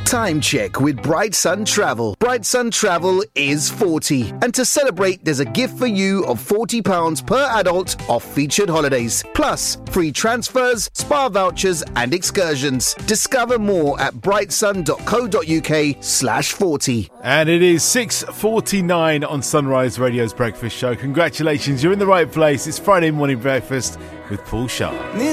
Time check with Bright Sun Travel. Bright Sun Travel is 40. And to celebrate, there's a gift for you of £40 per adult off featured holidays. Plus, free transfers, spa vouchers and excursions. Discover more at brightsun.co.uk/40. And it is 6:49 on Sunrise Radio's Breakfast Show. Congratulations, you're in the right place. It's Friday morning breakfast with Paul Sharp.